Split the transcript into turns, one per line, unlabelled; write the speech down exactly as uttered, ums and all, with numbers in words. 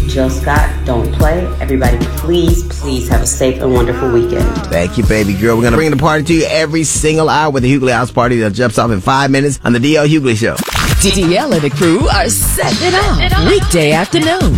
Jill Scott, don't play. Everybody, please, please have a safe and wonderful weekend.
Thank you, baby girl. We're going to bring the party to you every single hour with the Hughley House Party that jumps off in five minutes on the D L Hughley Show.
D L and the crew are setting it off weekday afternoon.